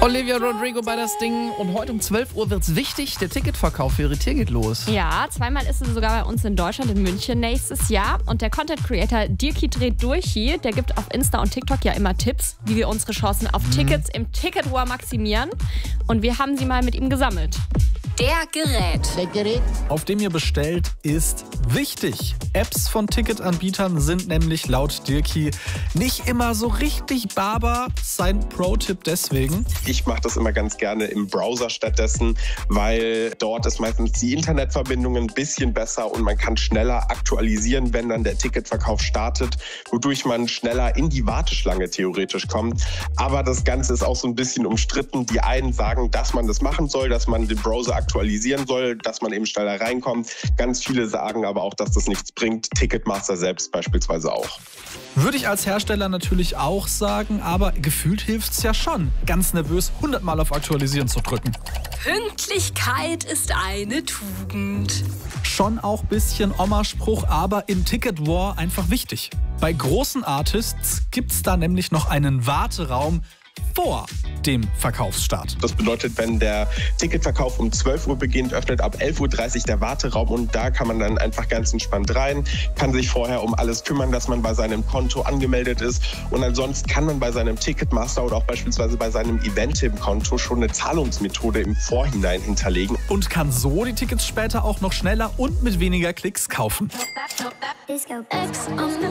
Olivia Rodrigo bei das Ding. Und heute um 12 Uhr wird's wichtig. Der Ticketverkauf für Irritier geht los. Ja, zweimal ist es sogar bei uns in Deutschland, in München nächstes Jahr. Und der Content Creator Dirki dreht durch hier, der gibt auf Insta und TikTok ja immer Tipps, wie wir unsere Chancen auf Tickets im Ticket War maximieren. Und wir haben sie mal mit ihm gesammelt. Der Gerät, auf dem ihr bestellt, ist wichtig. Apps von Ticketanbietern sind nämlich laut Dirki nicht immer so richtig Baba. Sein Pro-Tipp deswegen: Ich mache das immer ganz gerne im Browser stattdessen, weil dort ist meistens die Internetverbindung ein bisschen besser und man kann schneller aktualisieren, wenn dann der Ticketverkauf startet, wodurch man schneller in die Warteschlange theoretisch kommt. Aber das Ganze ist auch so ein bisschen umstritten. Die einen sagen, dass man das machen soll, dass man den Browser aktualisieren soll, dass man eben schneller reinkommt. Ganz viele sagen aber auch, dass das nichts bringt. Ticketmaster selbst beispielsweise auch. Würde ich als Hersteller natürlich auch sagen, aber gefühlt hilft's ja schon, ganz nervös 100 Mal auf Aktualisieren zu drücken. Pünktlichkeit ist eine Tugend. Schon auch bisschen Oma-Spruch, aber im Ticket War einfach wichtig. Bei großen Artists gibt's da nämlich noch einen Warteraum vor dem Verkaufsstart. Das bedeutet, wenn der Ticketverkauf um 12 Uhr beginnt, öffnet ab 11.30 Uhr der Warteraum und da kann man dann einfach ganz entspannt rein, kann sich vorher um alles kümmern, dass man bei seinem Konto angemeldet ist und ansonsten kann man bei seinem Ticketmaster oder auch beispielsweise bei seinem Eventim-Konto schon eine Zahlungsmethode im Vorhinein hinterlegen. Und kann so die Tickets später auch noch schneller und mit weniger Klicks kaufen. Disco X on the